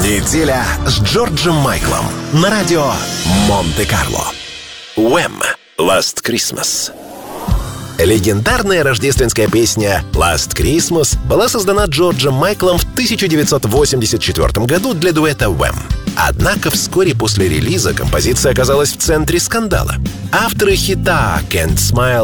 Неделя с Джорджем Майклом на радио Монте-Карло. Уэм. Last Christmas. Легендарная рождественская песня «Last Christmas» была создана Джорджем Майклом в 1984 году для дуэта Wham. Однако вскоре после релиза композиция оказалась в центре скандала. Авторы хита «Can't Smile